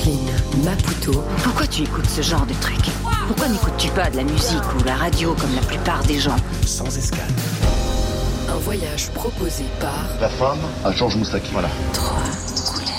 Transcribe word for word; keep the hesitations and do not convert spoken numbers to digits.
Jacqueline Maputo. Pourquoi tu écoutes ce genre de truc ? Pourquoi n'écoutes-tu pas de la musique ou la radio comme la plupart des gens ? Sans escale. Un voyage proposé par La femme à Georges Moustaki. Voilà. Trois couleurs.